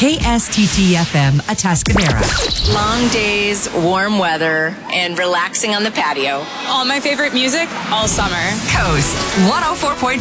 KSTT-FM Atascadero. Long days, warm weather, and relaxing on the patio. All my favorite music all summer. Coast 104.5.